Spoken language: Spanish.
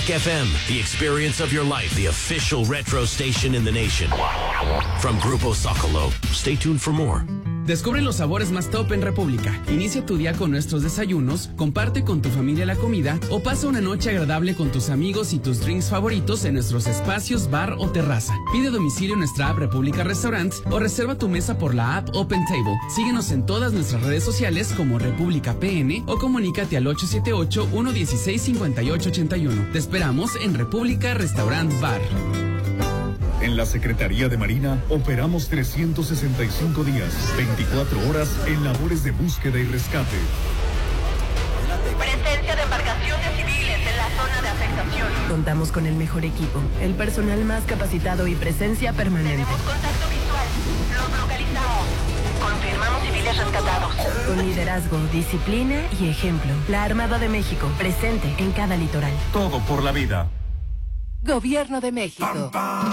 Rock FM, the experience of your life, the official retro station in the nation. From Grupo Zócalo. Stay tuned for more. Descubre los sabores más top en República. Inicia tu día con nuestros desayunos, comparte con tu familia la comida o pasa una noche agradable con tus amigos y tus drinks favoritos en nuestros espacios bar o terraza. Pide domicilio en nuestra app República Restaurants o reserva tu mesa por la app Open Table. Síguenos en todas nuestras redes sociales como República PN o comunícate al 878-116-5881. Te esperamos en República Restaurant Bar. En la Secretaría de Marina operamos 365 días, 24 horas en labores de búsqueda y rescate. Presencia de embarcaciones civiles en la zona de afectación. Contamos con el mejor equipo, el personal más capacitado y presencia permanente. Tenemos contacto visual. Los localizamos. Confirmamos civiles rescatados. Con liderazgo, disciplina y ejemplo. La Armada de México, presente en cada litoral. Todo por la vida. Gobierno de México.